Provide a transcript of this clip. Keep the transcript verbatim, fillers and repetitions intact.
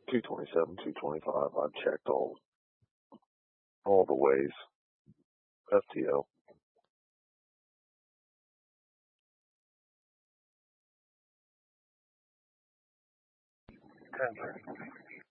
two twenty-seven, two twenty-five. I've checked all all the ways. F T O. ten thirty.